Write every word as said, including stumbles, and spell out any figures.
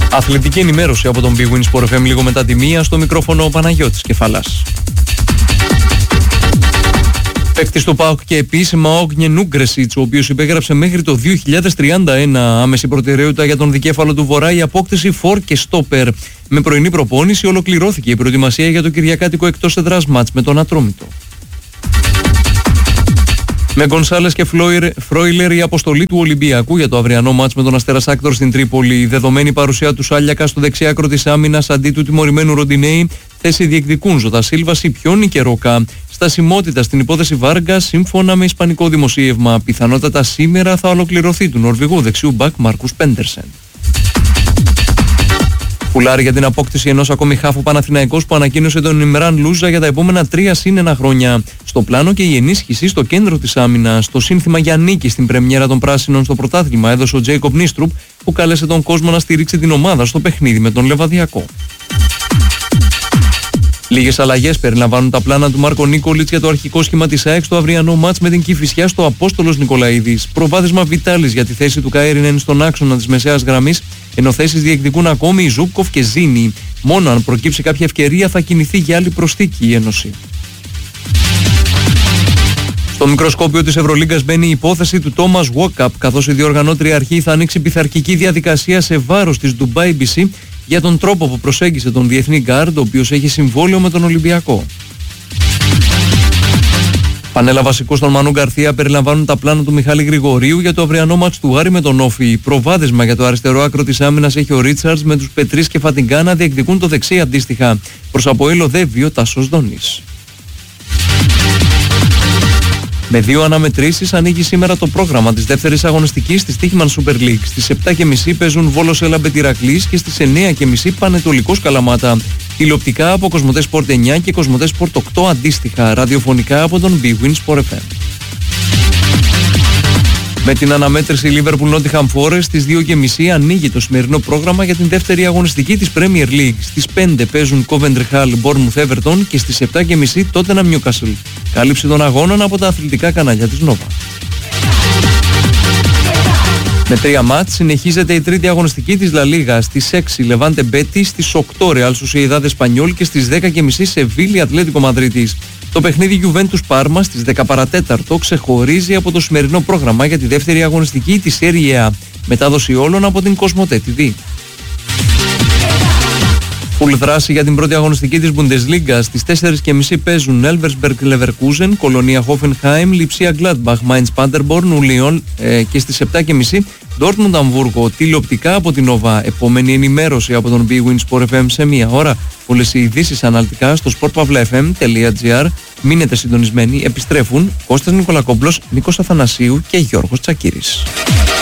Αθλητική ενημέρωση από τον Big Win Sport εφ εμ λίγο μετά τη μία, στο μικρόφωνο ο Παναγιώτης Κεφαλάς. Παίκτης του ΠΑΟΚ και επίσημα ο Όγνιεν Ούγκρεσιτς, ο οποίος υπέγραψε μέχρι το δύο χιλιάδες τριάντα ένα, άμεση προτεραιότητα για τον δικέφαλο του Βορρά η απόκτηση φορ και στόπερ. Με πρωινή προπόνηση ολοκληρώθηκε η προετοιμασία για το κυριακάτικο εκτός έδρας μάτς με τον Ατρόμητο. Με Γκονσάλες και Φρόιλερ η αποστολή του Ολυμπιακού για το αυριανό μάτς με τον Αστέρα Σάκτορ στην Τρίπολη. Η δεδομένη παρουσία του Σάλιακα στο δεξιάκρο της άμυνας αντί του τιμωρημένου Ροντινέη, θέση διεκδικούν Ζώτα Σίλβα, Σιπιόνι και Ρόκα. Στασιμότητα στην υπόθεση Βάργκα, σύμφωνα με ισπανικό δημοσίευμα. Πιθανότατα σήμερα θα ολοκληρωθεί του Νορβηγού δεξιού μπακ Μάρκους Πέντερσεν. Πουλάρει για την απόκτηση ενός ακόμη χάφου Παναθηναϊκός που ανακοίνωσε τον Ιμράν Λούζα για τα επόμενα τρία συν ένα χρόνια. Στο πλάνο και η ενίσχυση στο κέντρο της άμυνας. Το σύνθημα για νίκη στην πρεμιέρα των Πράσινων στο πρωτάθλημα έδωσε ο Τζέικοπ Νίστρουπ, που κάλεσε τον κόσμο να στηρίξει την ομάδα στο παιχνίδι με τον Λεβαδιακό. Λίγες αλλαγές περιλαμβάνουν τα πλάνα του Μάρκο Νίκολιτς για το αρχικό σχήμα της ΑΕΚ στο αυριανό μάτς με την Κηφισιά στο Απόστολος Νικολαίδης. Προβάδισμα Βιτάλης για τη θέση του Καέρινεν στον άξονα της μεσαίας γραμμής, ενώ θέσεις διεκδικούν ακόμη η Ζούμπκοφ και Ζήνη. Μόνο αν προκύψει κάποια ευκαιρία θα κινηθεί για άλλη προσθήκη η Ένωση. Στο μικροσκόπιο της Ευρωλίγκας μπαίνει η υπόθεση του Τόμας Βόκαπ, καθώς η διοργανώτρια αρχή θα ανοίξει πειθαρχική διαδικασία σε βάρος της Dubai μπι σι για τον τρόπο που προσέγγισε τον διεθνή γκάρντ, ο οποίος έχει συμβόλαιο με τον Ολυμπιακό. Πανέλα βασικού των Μανού Γκαρθία περιλαμβάνουν τα πλάνα του Μιχάλη Γρηγορίου για το αυριανό μάτς του Άρη με τον Όφη. Προβάδισμα για το αριστερό άκρο της άμυνας έχει ο Ρίτσαρντς, με τους Πετρίς και Φατιγκά να διεκδικούν το δεξί αντίστοιχα. Προς Αποέλ οδεύει ο Τάσος Δόνης. Με δύο αναμετρήσεις ανοίγει σήμερα το πρόγραμμα της δεύτερης αγωνιστικής της Τύχημαν Super League. Στις επτά και μισή παίζουν Βόλος Έλαμπετ Ηρακλής και στις εννιά και μισή Πανετολικός Καλαμάτα. Τηλεοπτικά από Κοσμοτέ Sport εννιά και Κοσμοτέ Sport οκτώ αντίστοιχα. Ραδιοφωνικά από τον Big Win Sport εφ εμ. Με την αναμέτρηση Liverpool Nottingham Forest στις δύο και μισή ανοίγει το σημερινό πρόγραμμα για την δεύτερη αγωνιστική της Premier League. Στις πέντε παίζουν Coventry Hall, Bournemouth Everton και στις επτά και μισή Tottenham Newcastle. Κάλυψη των αγώνων από τα αθλητικά κανάλια της Nova. Με τρία μάτς συνεχίζεται η τρίτη αγωνιστική της La Liga. Στις έξι Levante Betis, στις οκτώ Real Sociedad Espanyol και στις δέκα και μισή Sevilla Ατλέτικο Μαδρίτης. Το παιχνίδι Juventus Parma στις δέκα παρά τέταρτο ξεχωρίζει από το σημερινό πρόγραμμα για τη δεύτερη αγωνιστική της Serie A. Μετάδοση όλων από την Κοσμοτέ τι βι. Φουλ δράση για την πρώτη αγωνιστική της Bundesliga. Στις τέσσερις και μισή παίζουν Elversberg Leverkusen, Κολονία Hoffenheim, Lipsia Gladbach, Mainz Paderborn, Lyon ε, και στις επτά και μισή Dortmund Αμβούργο. Τηλεοπτικά από την Nova. Επόμενη ενημέρωση από τον Big Win Sport εφ εμ σε μία ώρα. Όλες οι ειδήσεις αναλυτικά στο sport pavla f m τελεία g r. Μείνετε συντονισμένοι. Επιστρέφουν Κώστας Νικολακόπουλος, Νίκος Αθανασίου και Γιώργος Τσακύρης.